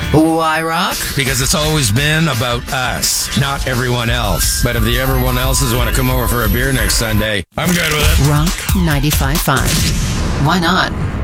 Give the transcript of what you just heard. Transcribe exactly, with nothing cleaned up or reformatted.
Why rock? Because it's always been about us, not everyone else. But if the everyone else's want to come over for a beer next Sunday, I'm good with it. Rock ninety-five point five. Why not?